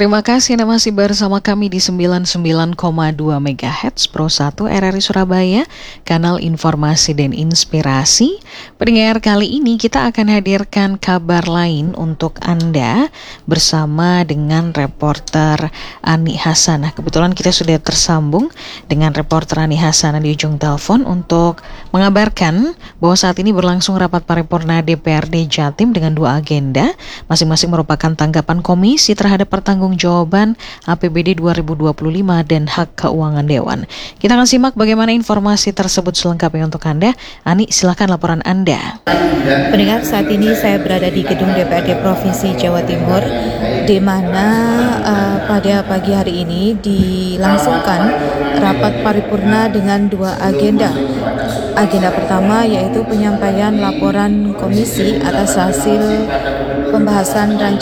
Terima kasih Anda masih bersama kami di 99,2 MHz Pro 1 RRI Surabaya, kanal informasi dan inspirasi. Pendengar, kali ini kita akan hadirkan kabar lain untuk Anda bersama dengan reporter Ani Hasanah. Kebetulan kita sudah tersambung dengan reporter Ani Hasanah di ujung telepon untuk mengabarkan bahwa saat ini berlangsung rapat paripurna DPRD Jatim dengan dua agenda, masing-masing merupakan tanggapan komisi terhadap pertanggungjawaban APBD 2025 dan hak keuangan Dewan. Kita akan simak bagaimana informasi tersebut selengkapnya untuk Anda. Ani, silakan laporan Anda. Pendengar, saat ini saya berada di gedung DPRD Provinsi Jawa Timur, di mana pada pagi hari ini dilangsungkan rapat paripurna dengan dua agenda. Agenda pertama yaitu penyampaian laporan komisi atas hasil pembahasan rancangan